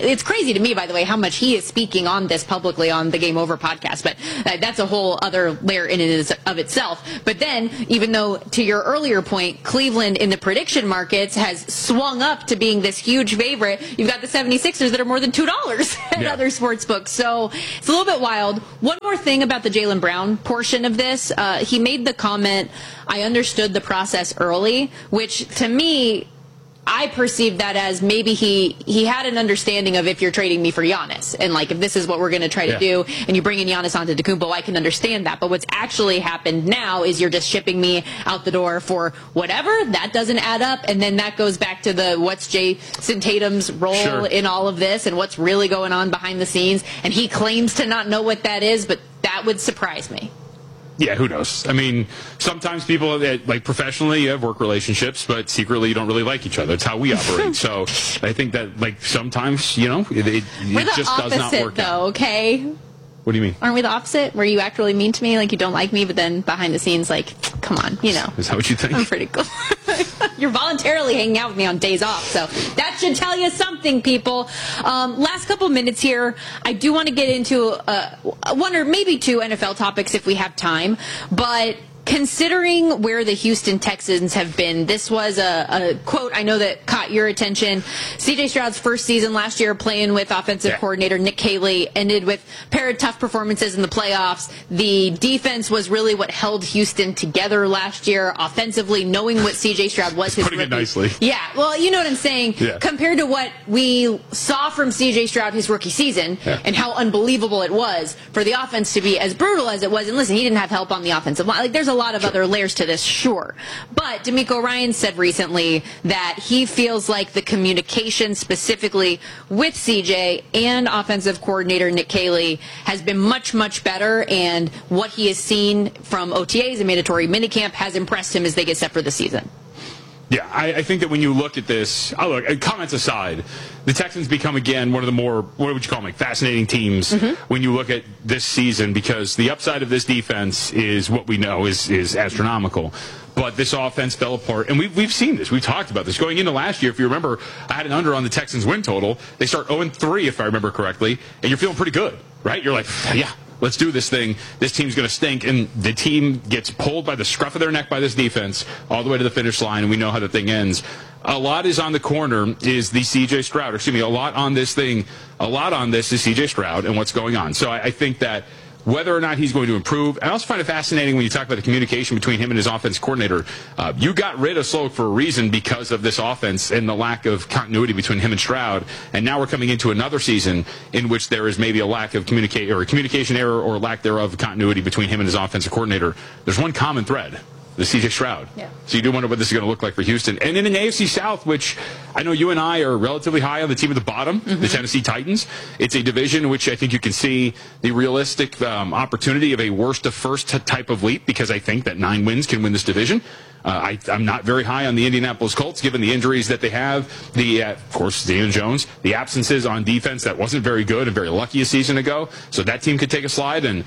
crazy to me, by the way, how much he is speaking on this publicly on the Game Over podcast. But that's a whole other layer in and of itself. But then, even though, to your earlier point, Cleveland in the prediction markets has swung up to being this huge favorite, you've got the 76ers that are more than $2 at other sports books. So it's a little bit wild. One more thing about the Jaylen Brown portion of this. He made the comment, I understood the process early, which to me, I perceived that as maybe he had an understanding of if you're trading me for Giannis, and like if this is what we're going to try to do, and you bring in Giannis Antetokounmpo, I can understand that. But what's actually happened now is you're just shipping me out the door for whatever. That doesn't add up, and then that goes back to the what's Jason Tatum's role in all of this, and what's really going on behind the scenes. And he claims to not know what that is, but that would surprise me. Yeah, who knows? I mean, sometimes people, like professionally, you have work relationships, but secretly you don't really like each other. That's how we operate. So I think that, like, sometimes, it just does not work out. Okay? What do you mean? Aren't we the opposite? Where you act really mean to me, like you don't like me, but then behind the scenes, like, come on, Is that what you think? I'm pretty cool. You're voluntarily hanging out with me on days off, so that should tell you something, people. Last couple minutes here, I do want to get into one or maybe two NFL topics if we have time, but considering where the Houston Texans have been, this was a quote I know that caught your attention. C.J. Stroud's first season last year playing with offensive coordinator Nick Caley ended with a pair of tough performances in the playoffs. The defense was really what held Houston together last year offensively, knowing what C.J. Stroud was. Putting it nicely. Yeah, well, you know what I'm saying? Yeah. Compared to what we saw from C.J. Stroud his rookie season and how unbelievable it was for the offense to be as brutal as it was. And listen, he didn't have help on the offensive line. Like, there's a lot of other layers to this, sure. But DeMeco Ryans said recently that he feels like the communication specifically with CJ and offensive coordinator Nick Caley has been much, much better, and what he has seen from OTAs and mandatory minicamp has impressed him as they get set for the season. Yeah, I think that when you look at this, comments aside, the Texans become, again, one of the more, what would you call them, like fascinating teams when you look at this season, because the upside of this defense is what we know is astronomical. But this offense fell apart, and we've seen this. We've talked about this. Going into last year, if you remember, I had an under on the Texans win total. They start 0-3, if I remember correctly, and you're feeling pretty good, right? You're like, yeah. Let's do this thing. This team's going to stink. And the team gets pulled by the scruff of their neck by this defense all the way to the finish line, and we know how the thing ends. A lot is on the corner is the C.J. Stroud. A lot on this thing. A lot on this is C.J. Stroud and what's going on. So I think that whether or not he's going to improve. I also find it fascinating when you talk about the communication between him and his offense coordinator. You got rid of Sloak for a reason because of this offense and the lack of continuity between him and Stroud. And now we're coming into another season in which there is maybe a lack of communication error or lack thereof of continuity between him and his offensive coordinator. There's one common thread. The C.J. Stroud. Yeah. So you do wonder what this is going to look like for Houston. And in an AFC South, which I know you and I are relatively high on the team at the bottom, the Tennessee Titans. It's a division which I think you can see the realistic opportunity of a worst to first type of leap, because I think that 9 wins can win this division. I'm not very high on the Indianapolis Colts, given the injuries that they have. Of course, Daniel Jones, the absences on defense that wasn't very good and very lucky a season ago. So that team could take a slide. And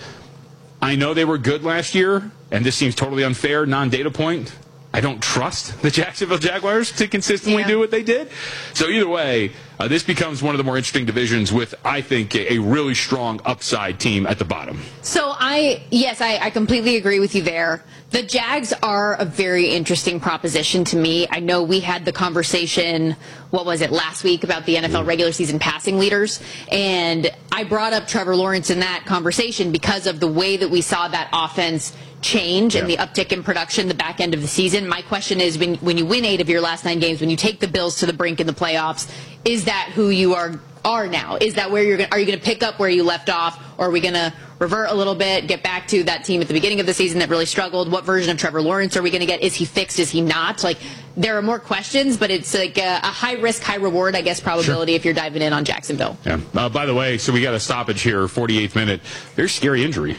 I know they were good last year, and this seems totally unfair, non-data point. I don't trust the Jacksonville Jaguars to consistently do what they did. So either way, this becomes one of the more interesting divisions with, I think, a really strong upside team at the bottom. So I completely agree with you there. The Jags are a very interesting proposition to me. I know we had the conversation, last week about the NFL regular season passing leaders, and I brought up Trevor Lawrence in that conversation because of the way that we saw that offense change and the uptick in production the back end of the season. My question is, when you win 8 of your last 9 games, when you take the Bills to the brink in the playoffs, is that who you are now? Is that where are you going to pick up where you left off, or are we going to revert a little bit, get back to that team at the beginning of the season that really struggled? What version of Trevor Lawrence are we going to get? Is he fixed? Is he not? Like, there are more questions, but it's like a high risk, high reward, I guess, probability if you're diving in on Jacksonville. Yeah. By the way, so we got a stoppage here, 48th minute. Very scary injury.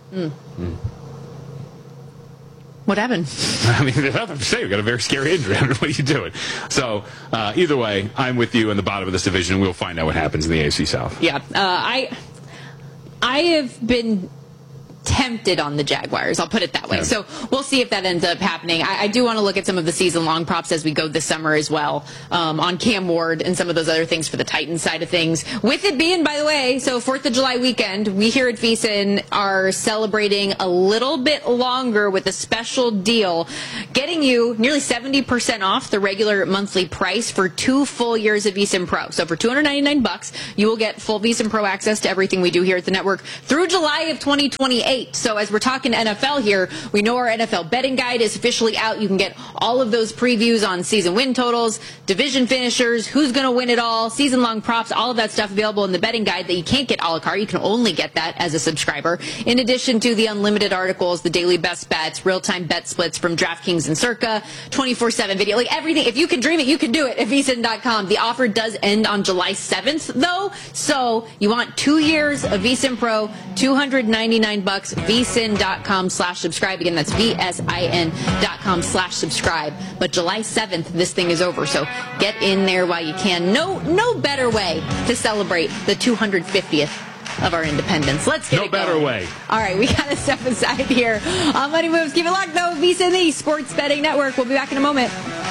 What happened? I mean, I have to say, we got a very scary injury. I don't know what are you doing. So, either way, I'm with you in the bottom of this division, and we'll find out what happens in the AFC South. Yeah. I have been tempted on the Jaguars. I'll put it that way. So we'll see if that ends up happening. I do want to look at some of the season-long props as we go this summer as well, on Cam Ward and some of those other things for the Titans side of things. With it being, by the way, so 4th of July weekend, we here at VSiN are celebrating a little bit longer with a special deal, getting you nearly 70% off the regular monthly price for 2 full years of VSiN Pro. So for $299, you will get full VSiN Pro access to everything we do here at the network through July of 2028. So as we're talking NFL here, we know our NFL betting guide is officially out. You can get all of those previews on season win totals, division finishers, who's going to win it all, season-long props, all of that stuff available in the betting guide that you can't get a la carte. You can only get that as a subscriber. In addition to the unlimited articles, the daily best bets, real-time bet splits from DraftKings and Circa, 24/7 video, like everything. If you can dream it, you can do it at VSiN.com. The offer does end on July 7th, though. So you want 2 years of VSiN Pro, $299, VSiN.com/subscribe. Again, that's VSIN.com/subscribe. But July 7th, this thing is over. So get in there while you can. No better way to celebrate the 250th of our independence. Let's get it going. No better way. All right, we got to step aside here on Money Moves. Keep it locked, though. VSiN, the Sports Betting Network. We'll be back in a moment.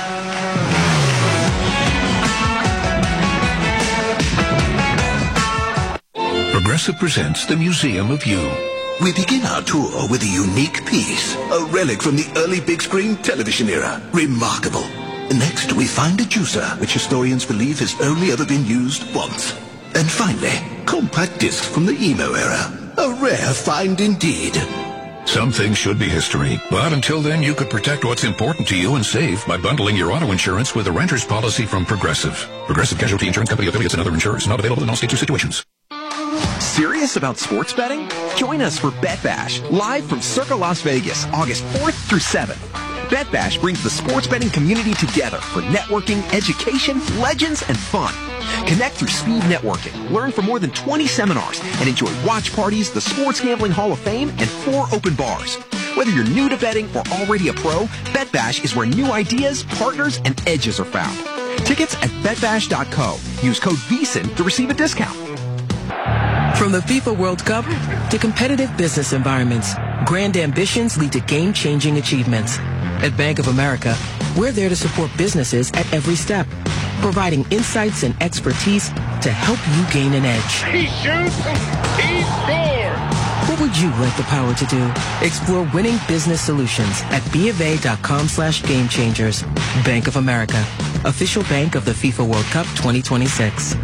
Progressive presents the Museum of You. We begin our tour with a unique piece, a relic from the early big screen television era. Remarkable. Next, we find a juicer, which historians believe has only ever been used once. And finally, compact discs from the emo era. A rare find indeed. Some things should be history, but until then, you could protect what's important to you and save by bundling your auto insurance with a renter's policy from Progressive. Progressive Casualty Insurance Company affiliates and other insurers. Not available in all states or situations. Serious about sports betting? Join us for Bet Bash, live from Circa Las Vegas, August 4th through 7th. Bet Bash brings the sports betting community together for networking, education, legends, and fun. Connect through speed networking, learn from more than 20 seminars, and enjoy watch parties, the Sports Gambling Hall of Fame, and 4 open bars. Whether you're new to betting or already a pro, Bet Bash is where new ideas, partners, and edges are found. Tickets at betbash.co. Use code VSiN to receive a discount. From the FIFA World Cup to competitive business environments, grand ambitions lead to game-changing achievements. At Bank of America, we're there to support businesses at every step, providing insights and expertise to help you gain an edge. He shoots, he scores! What would you like the power to do? Explore winning business solutions at BofA.com/gamechangers. Bank of America, official bank of the FIFA World Cup 2026.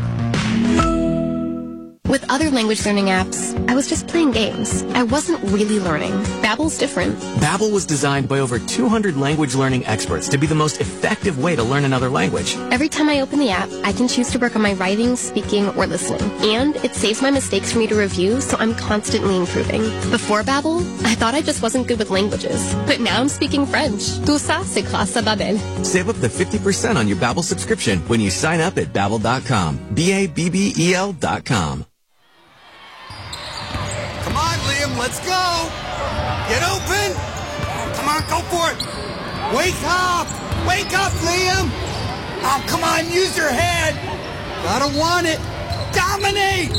With other language learning apps, I was just playing games. I wasn't really learning. Babbel's different. Babbel was designed by over 200 language learning experts to be the most effective way to learn another language. Every time I open the app, I can choose to work on my writing, speaking, or listening. And it saves my mistakes for me to review, so I'm constantly improving. Before Babbel, I thought I just wasn't good with languages. But now I'm speaking French. Tout ça, c'est grâce à Babbel. Save up to 50% on your Babbel subscription when you sign up at Babbel.com. BABBEL.com. Come on, Liam, let's go! Get open! Come on, go for it! Wake up! Wake up, Liam! Oh, come on, use your head! Gotta want it! Dominate!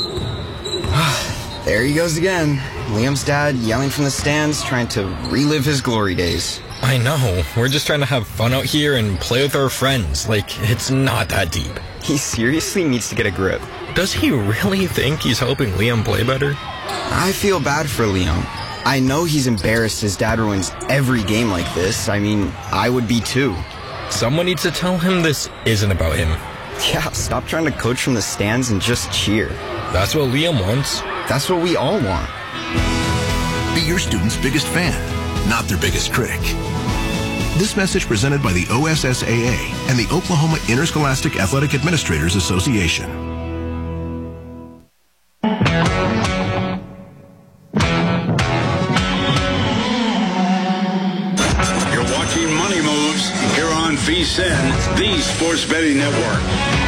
There he goes again. Liam's dad yelling from the stands, trying to relive his glory days. I know. We're just trying to have fun out here and play with our friends. Like, it's not that deep. He seriously needs to get a grip. Does he really think he's helping Liam play better? I feel bad for Liam. I know he's embarrassed his dad ruins every game like this. I mean, I would be too. Someone needs to tell him this isn't about him. Yeah, stop trying to coach from the stands and just cheer. That's what Liam wants. That's what we all want. Be your student's biggest fan, not their biggest critic. This message presented by the OSSAA and the Oklahoma Interscholastic Athletic Administrators Association. VSiN, the Sports Betting Network.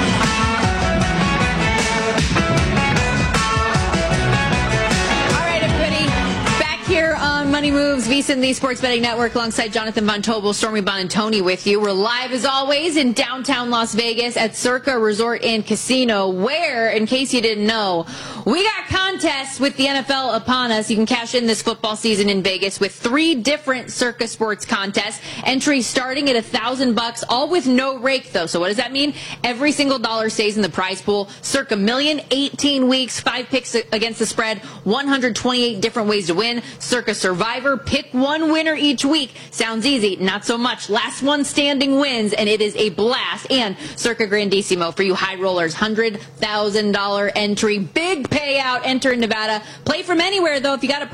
All right, everybody, back here on Money Moves, VSiN, the Sports Betting Network, alongside Jonathan Von Tobel, Stormy Bonantoni with you. We're live, as always, in downtown Las Vegas at Circa Resort and Casino, where, in case you didn't know, We got contests with the NFL upon us. You can cash in this football season in Vegas with 3 different Circa Sports contests. Entries starting at $1,000, all with no rake, though. So what does that mean? Every single dollar stays in the prize pool. Circa Million, 18 weeks, 5 picks against the spread, 128 different ways to win. Circa Survivor, pick one winner each week. Sounds easy, not so much. Last one standing wins, and it is a blast. And Circa Grandissimo for you high rollers, $100,000 entry. Big payout. Enter in Nevada. Play from anywhere, though, if you got a